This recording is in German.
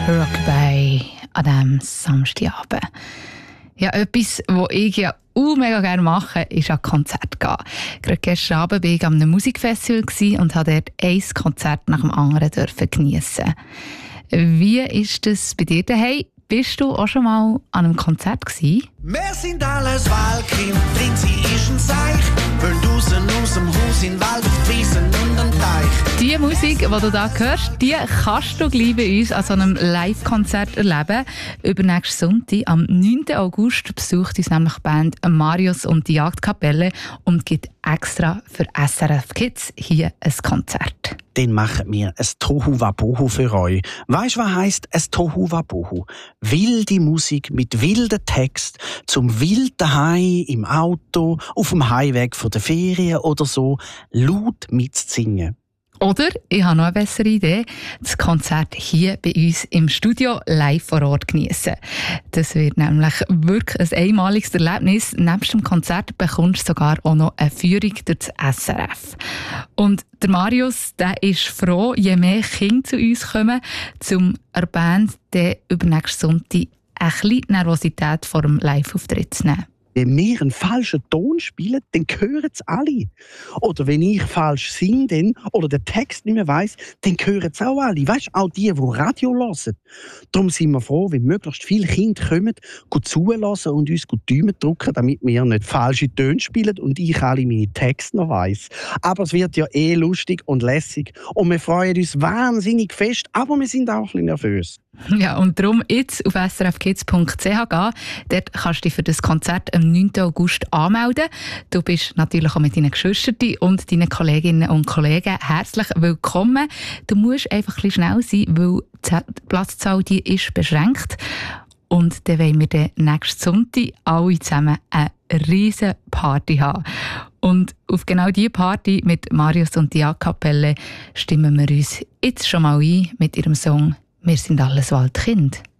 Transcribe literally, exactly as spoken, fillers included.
Rockabye an diesem Samstagabend. Ja, etwas, was ich ja auch mega gerne mache, ist an Konzert gehen. Gerade gestern Abend war ich an einem Musikfestival und durfte dort ein Konzert nach dem anderen geniessen. Wie ist das bei dir daheim? Bist du auch schon mal an einem Konzert gewesen? Wir sind alles Wahlkind, Fritzi ist ein Seich. Wollen draussen aus dem Haus in den Wald, auf die Wiesen und den Teich. Die Musik, die du hier hörst, die kannst du gleich bei uns an so einem Live-Konzert erleben. Übernächsten Sonntag, am neunten August, besucht uns nämlich die Band Marius und die Jagdkapelle und gibt extra für S R F Kids hier ein Konzert. Dann machen wir ein Tohuwabohu für euch. Weisst du, was heisst ein Tohuwabohu? Wilde Musik mit wilden Text zum wilden Hai im Auto, auf dem Heimweg von der Ferien oder so, laut mitzusingen. Oder, ich habe noch eine bessere Idee, das Konzert hier bei uns im Studio live vor Ort geniessen. Das wird nämlich wirklich ein einmaliges Erlebnis. Nebst dem Konzert bekommst du sogar auch noch eine Führung durch das S R F. Und der Marius, der ist froh, je mehr Kinder zu uns kommen, um der Band übernächsten Sonntag ein bisschen Nervosität vor dem Live-Auftritt zu nehmen. Wenn wir einen falschen Ton spielen, dann hören es alle. Oder wenn ich falsch singe dann, oder den Text nicht mehr weiss, dann hören es auch alle. Weißt du, auch die, die Radio hören. Darum sind wir froh, wenn möglichst viele Kinder kommen, gut zulassen und uns gut Däumen drücken, damit wir nicht falsche Töne spielen und ich alle meine Texte noch weiss. Aber es wird ja eh lustig und lässig. Und wir freuen uns wahnsinnig fest, aber wir sind auch ein bisschen nervös. Ja, und darum jetzt auf s r f kids punkt c h gehen. Dort kannst du dich für das Konzert am neunten August anmelden. Du bist natürlich auch mit deinen Geschwistern und deinen Kolleginnen und Kollegen herzlich willkommen. Du musst einfach ein bisschen schnell sein, weil die Platzzahl die ist beschränkt. Und dann wollen wir dann nächsten Sonntag alle zusammen eine riesen Party haben. Und auf genau diese Party mit Marius und die Jagdkapelle stimmen wir uns jetzt schon mal ein mit ihrem Song «Wir sind alles Waldkind».